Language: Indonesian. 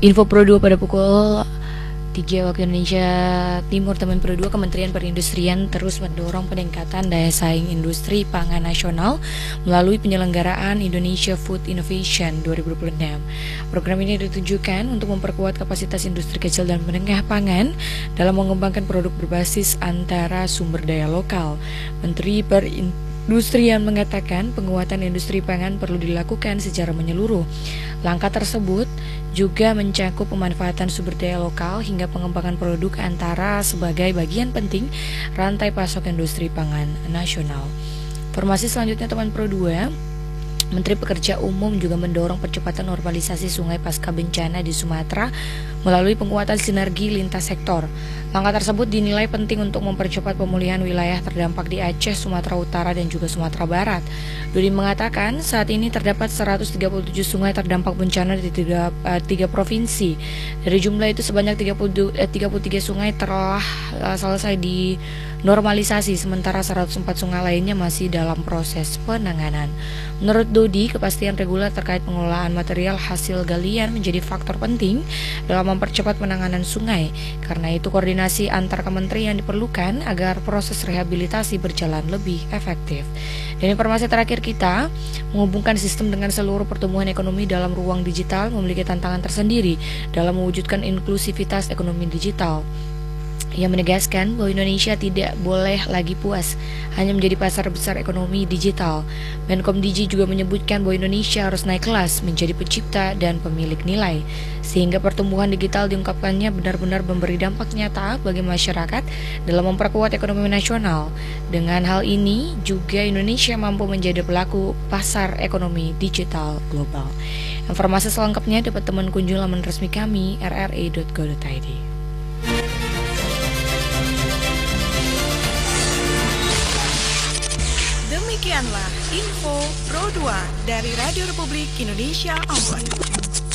Info Pro 2 pada pukul 3 waktu Indonesia Timur. Teman Pro 2, Kementerian Perindustrian terus mendorong peningkatan daya saing industri pangan nasional melalui penyelenggaraan Indonesia Food Innovation 2026. Program ini ditujukan untuk memperkuat kapasitas industri kecil dan menengah pangan dalam mengembangkan produk berbasis antara sumber daya lokal. Menteri Perindustrian mengatakan penguatan industri pangan perlu dilakukan secara menyeluruh. Langkah tersebut juga mencakup pemanfaatan sumber daya lokal hingga pengembangan produk antara sebagai bagian penting rantai pasok industri pangan nasional. Informasi selanjutnya teman Pro 2, Menteri Pekerja Umum juga mendorong percepatan normalisasi sungai pasca bencana di Sumatera melalui penguatan sinergi lintas sektor. Langkah tersebut dinilai penting untuk mempercepat pemulihan wilayah terdampak di Aceh, Sumatera Utara, dan juga Sumatera Barat. Dudi mengatakan saat ini terdapat 137 sungai terdampak bencana di tiga provinsi. Dari jumlah itu sebanyak 33 sungai telah selesai dinormalisasi, sementara 104 sungai lainnya masih dalam proses penanganan. Menurut Dodi, kepastian reguler terkait pengelolaan material hasil galian menjadi faktor penting dalam mempercepat penanganan sungai. Karena itu koordinasi antar kementerian diperlukan agar proses rehabilitasi berjalan lebih efektif. Dan informasi terakhir kita, menghubungkan sistem dengan seluruh pertumbuhan ekonomi dalam ruang digital memiliki tantangan tersendiri dalam mewujudkan inklusivitas ekonomi digital. Ia menegaskan bahwa Indonesia tidak boleh lagi puas hanya menjadi pasar besar ekonomi digital. Menkom Digi juga menyebutkan bahwa Indonesia harus naik kelas menjadi pencipta dan pemilik nilai, sehingga pertumbuhan digital diungkapkannya benar-benar memberi dampak nyata bagi masyarakat dalam memperkuat ekonomi nasional. Dengan hal ini juga Indonesia mampu menjadi pelaku pasar ekonomi digital global. Informasi selengkapnya dapat teman kunjung laman resmi kami rri.go.id. Demikianlah info Pro 2 dari Radio Republik Indonesia Ambon.